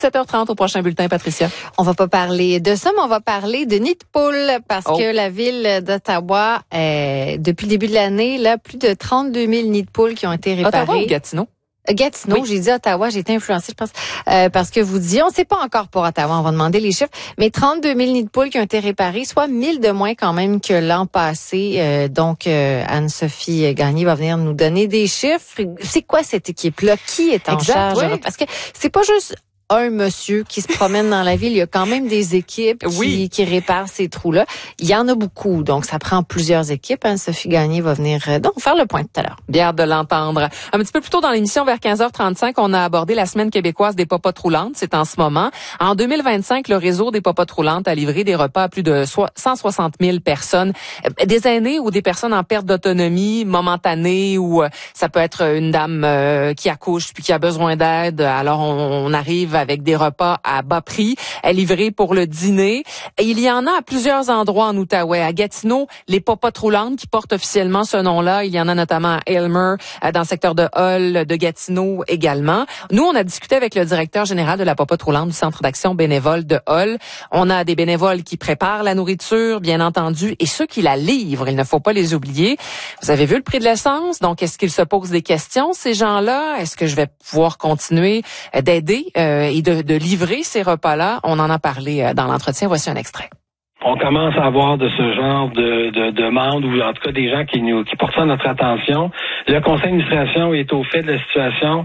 7h30 au prochain bulletin, Patricia. On va pas parler de ça, mais on va parler de nid de poule parce que la ville d'Ottawa, depuis le début de l'année, là, plus de 32 000 nids de poules qui ont été réparés. Ottawa ou Gatineau? Gatineau, oui. J'ai dit Ottawa, j'ai été influencée, je pense, parce que vous disiez, on ne sait pas encore pour Ottawa, on va demander les chiffres, mais 32 000 nids de poules qui ont été réparés, soit 1000 de moins quand même que l'an passé. Donc, Anne-Sophie Gagné va venir nous donner des chiffres. C'est quoi cette équipe-là? Qui est en charge? Oui. Parce que c'est pas juste un monsieur qui se promène dans la ville. Il y a quand même des équipes qui réparent ces trous-là. Il y en a beaucoup, donc ça prend plusieurs équipes. Sophie Gagné va venir donc faire le point tout à l'heure. Bien hâte de l'entendre. Un petit peu plus tôt dans l'émission, vers 15h35, on a abordé la semaine québécoise des popotes roulantes. C'est en ce moment. En 2025, le réseau des popotes roulantes a livré des repas à plus de 160 000 personnes. Des aînés ou des personnes en perte d'autonomie momentanée, ou ça peut être une dame qui accouche puis qui a besoin d'aide. Alors, on arrive avec des repas à bas prix, livrés pour le dîner. Et il y en a à plusieurs endroits en Outaouais. À Gatineau, les popotes roulantes qui portent officiellement ce nom-là. Il y en a notamment à Aylmer, dans le secteur de Hull, de Gatineau également. Nous, on a discuté avec le directeur général de la popote roulante du Centre d'action bénévole de Hull. On a des bénévoles qui préparent la nourriture, bien entendu, et ceux qui la livrent. Il ne faut pas les oublier. Vous avez vu le prix de l'essence. Donc, est-ce qu'ils se posent des questions, ces gens-là? Est-ce que je vais pouvoir continuer d'aider et de livrer ces repas-là? On en a parlé dans l'entretien. Voici un extrait. On commence à avoir de ce genre de demandes, ou en tout cas des gens qui portent ça à notre attention. Le conseil d'administration est au fait de la situation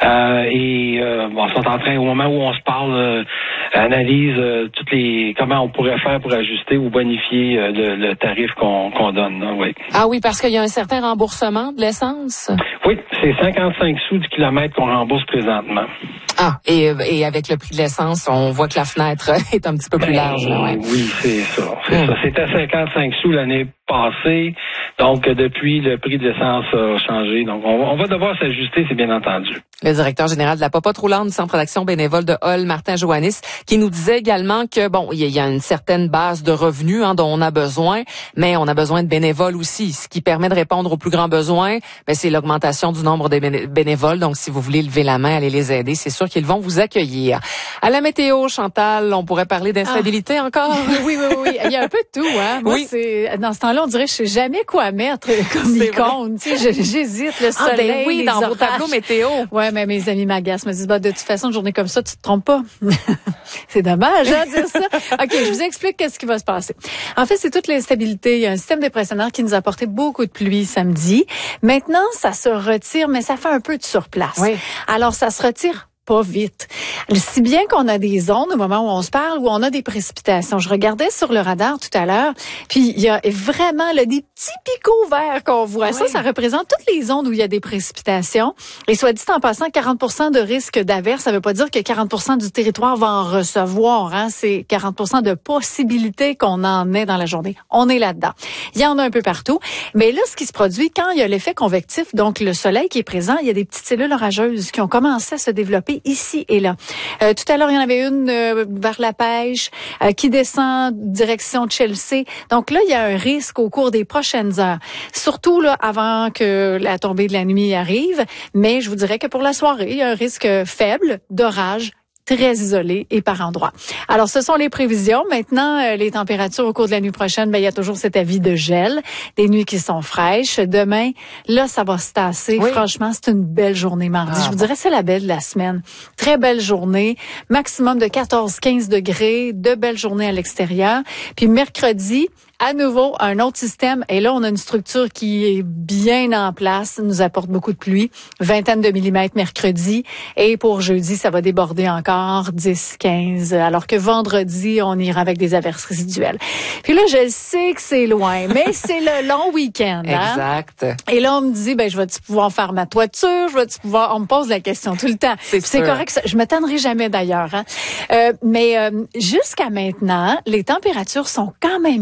et sont en train, au moment où on se parle, analyse comment on pourrait faire pour ajuster ou bonifier le tarif qu'on donne. Oui. Ah oui, parce qu'il y a un certain remboursement de l'essence? Oui, c'est 55 sous du kilomètre qu'on rembourse présentement. Ah, et avec le prix de l'essence, on voit que la fenêtre est un petit peu plus large. Là, ouais. Oui, c'est ça. C'était 55 sous l'année passée. Donc, depuis, le prix de l'essence a changé. Donc, on va devoir s'ajuster, c'est bien entendu. Le directeur général de la popote roulante du Centre d'action bénévole de Hull, Martin Joannis, qui nous disait également que, il y a une certaine base de revenus dont on a besoin, mais on a besoin de bénévoles aussi. Ce qui permet de répondre aux plus grands besoins, c'est l'augmentation du nombre de bénévoles. Donc, si vous voulez lever la main, allez les aider. C'est sûr qu'ils vont vous accueillir. À la météo, Chantal, on pourrait parler d'instabilité encore? Oui. Il y a un peu de tout, hein. Moi, dans ce temps-là, on dirait que je sais jamais quoi mettre comme icône. Tu sais, j'hésite, le soleil, oui, dans vos tableaux météo. Ouais, mais mes amis m'agacent, me disent, de toute façon, une journée comme ça, tu te trompes pas. C'est dommage, de dire ça. OK, je vous explique qu'est-ce qui va se passer. En fait, c'est toute l'instabilité. Il y a un système dépressionnaire qui nous a apporté beaucoup de pluie samedi. Maintenant, ça se retire, mais ça fait un peu de surplace. Oui. Alors, ça se retire pas vite. Si bien qu'on a des zones au moment où on se parle où on a des précipitations. Je regardais sur le radar tout à l'heure, puis il y a vraiment des petits picots verts qu'on voit. Oui. Ça représente toutes les zones où il y a des précipitations. Et soit dit en passant, 40% de risque d'averse, ça veut pas dire que 40% du territoire va en recevoir. Hein. C'est 40% de possibilités qu'on en ait dans la journée. On est là-dedans. Il y en a un peu partout. Mais là, ce qui se produit quand il y a l'effet convectif, donc le soleil qui est présent, il y a des petites cellules orageuses qui ont commencé à se développer ici et là. Tout à l'heure, il y en avait une vers la pêche qui descend direction Chelsea. Donc là, il y a un risque au cours des prochaines heures. Surtout là avant que la tombée de la nuit arrive. Mais je vous dirais que pour la soirée, il y a un risque faible d'orage, très isolé et par endroits. Alors, ce sont les prévisions. Maintenant, les températures au cours de la nuit prochaine, il y a toujours cet avis de gel, des nuits qui sont fraîches. Demain, là, ça va se tasser. Oui. Franchement, c'est une belle journée mardi. Je vous dirais, c'est la belle de la semaine. Très belle journée. Maximum de 14-15 degrés. De belles journées à l'extérieur. Puis mercredi, à nouveau, un autre système. Et là, on a une structure qui est bien en place, nous apporte beaucoup de pluie. Vingtaine de millimètres mercredi. Et pour jeudi, ça va déborder encore 10-15. Alors que vendredi, on ira avec des averses résiduelles. Puis là, je sais que c'est loin, mais c'est le long week-end. Exact. Hein? Et là, on me dit, je vais-tu pouvoir faire ma toiture? On me pose la question tout le temps. C'est correct. Je me tannerai jamais d'ailleurs. Hein? Mais jusqu'à maintenant, les températures sont quand même bien.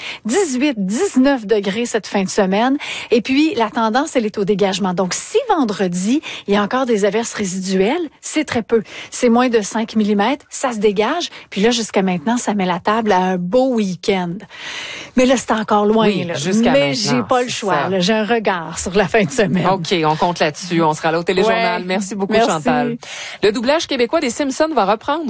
18, 19 degrés cette fin de semaine. Et puis, la tendance, elle est au dégagement. Donc, si vendredi, il y a encore des averses résiduelles, c'est très peu. C'est moins de 5 mm, ça se dégage. Puis là, jusqu'à maintenant, ça met la table à un beau week-end. Mais là, c'est encore loin. Oui, là. jusqu'à Mais maintenant, j'ai pas le choix. Là. J'ai un regard sur la fin de semaine. OK, on compte là-dessus. On sera là au téléjournal. Ouais. Merci beaucoup, Merci. Chantal. Le doublage québécois des Simpsons va reprendre.